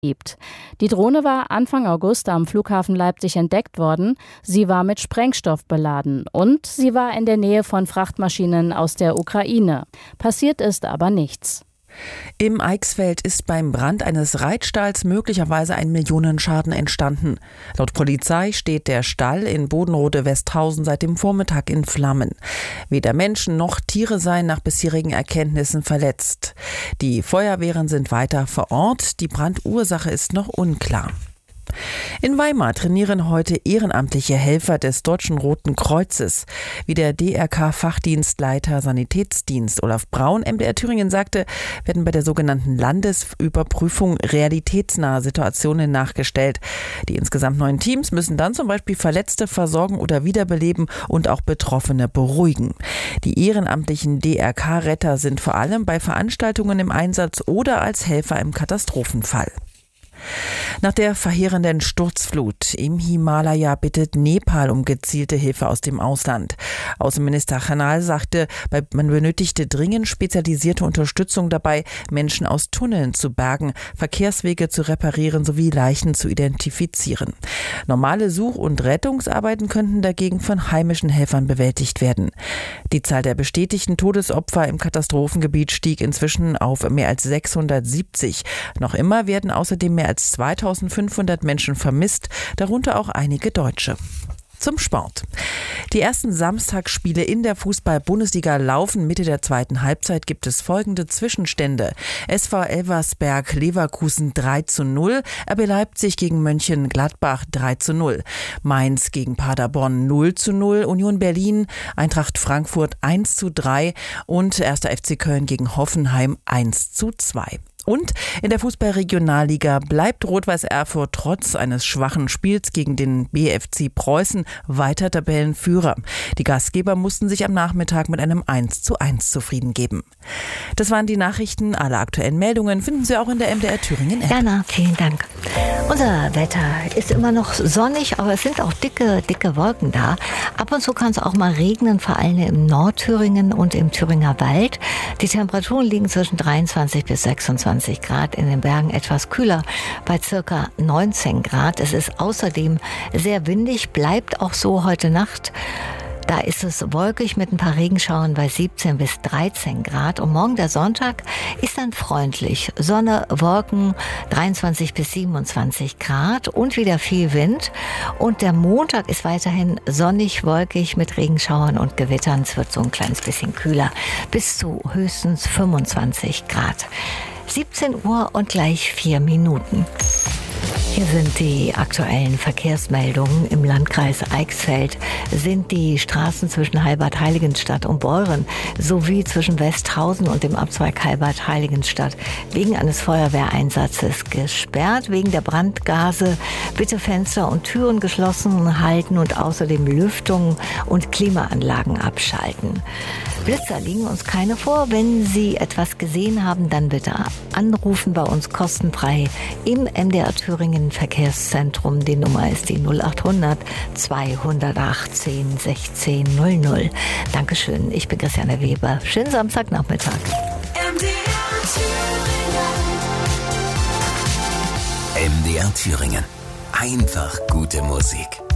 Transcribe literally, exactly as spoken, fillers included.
gibt. Die Drohne war Anfang August am Flughafen Leipzig entdeckt worden. Sie war mit Sprengstoff beladen und sie war in der Nähe von Frachtmaschinen aus der Ukraine. Passiert ist aber nichts. Im Eichsfeld ist beim Brand eines Reitstalls möglicherweise ein Millionenschaden entstanden. Laut Polizei steht der Stall in Bodenrode-Westhausen seit dem Vormittag in Flammen. Weder Menschen noch Tiere seien nach bisherigen Erkenntnissen verletzt. Die Feuerwehren sind weiter vor Ort. Die Brandursache ist noch unklar. In Weimar trainieren heute ehrenamtliche Helfer des Deutschen Roten Kreuzes. Wie der D R K-Fachdienstleiter Sanitätsdienst Olaf Braun M D R Thüringen sagte, werden bei der sogenannten Landesüberprüfung realitätsnahe Situationen nachgestellt. Die insgesamt neun Teams müssen dann zum Beispiel Verletzte versorgen oder wiederbeleben und auch Betroffene beruhigen. Die ehrenamtlichen D R K-Retter sind vor allem bei Veranstaltungen im Einsatz oder als Helfer im Katastrophenfall. Nach der verheerenden Sturzflut im Himalaya bittet Nepal um gezielte Hilfe aus dem Ausland. Außenminister Khanal sagte, man benötigte dringend spezialisierte Unterstützung dabei, Menschen aus Tunneln zu bergen, Verkehrswege zu reparieren sowie Leichen zu identifizieren. Normale Such- und Rettungsarbeiten könnten dagegen von heimischen Helfern bewältigt werden. Die Zahl der bestätigten Todesopfer im Katastrophengebiet stieg inzwischen auf mehr als sechshundertsiebzig. Noch immer werden außerdem mehr als zweitausendfünfhundert Menschen vermisst, darunter auch einige Deutsche. Zum Sport. Die ersten Samstagsspiele in der Fußball-Bundesliga laufen. Mitte der zweiten Halbzeit gibt es folgende Zwischenstände. S V Elversberg Leverkusen drei zu null, R B Leipzig gegen Mönchengladbach drei zu null, Mainz gegen Paderborn null zu null, Union Berlin, Eintracht Frankfurt eins zu drei und erster F C Köln gegen Hoffenheim eins zu zwei. Und in der Fußball-Regionalliga bleibt Rot-Weiß Erfurt trotz eines schwachen Spiels gegen den B F C Preußen weiter Tabellenführer. Die Gastgeber mussten sich am Nachmittag mit einem eins zu eins zufrieden geben. Das waren die Nachrichten. Alle aktuellen Meldungen finden Sie auch in der M D R Thüringen App. Jana, vielen Dank. Unser Wetter ist immer noch sonnig, aber es sind auch dicke, dicke Wolken da. Ab und zu kann es auch mal regnen, vor allem im Nordthüringen und im Thüringer Wald. Die Temperaturen liegen zwischen dreiundzwanzig bis sechsundzwanzig Grad, in den Bergen etwas kühler bei circa neunzehn Grad. Es ist außerdem sehr windig, bleibt auch so heute Nacht. Da ist es wolkig mit ein paar Regenschauern bei siebzehn bis dreizehn Grad. Und morgen der Sonntag ist dann freundlich. Sonne, Wolken, dreiundzwanzig bis siebenundzwanzig Grad und wieder viel Wind. Und der Montag ist weiterhin sonnig, wolkig mit Regenschauern und Gewittern. Es wird so ein kleines bisschen kühler, bis zu höchstens fünfundzwanzig Grad. siebzehn Uhr und gleich vier Minuten. Hier sind die aktuellen Verkehrsmeldungen. Im Landkreis Eichsfeld sind die Straßen zwischen Heilbad-Heiligenstadt und Beuren sowie zwischen Westhausen und dem Abzweig Heilbad-Heiligenstadt wegen eines Feuerwehreinsatzes gesperrt. Wegen der Brandgase bitte Fenster und Türen geschlossen halten und außerdem Lüftung und Klimaanlagen abschalten. Blitzer liegen uns keine vor. Wenn Sie etwas gesehen haben, dann bitte anrufen bei uns kostenfrei im M D R Thüringen Verkehrszentrum. Die Nummer ist die null acht hundert zweihundertachtzehn sechzehn null null. Dankeschön, ich bin Christiane Weber. Schönen Samstagnachmittag. M D R Thüringen. M D R Thüringen. Einfach gute Musik.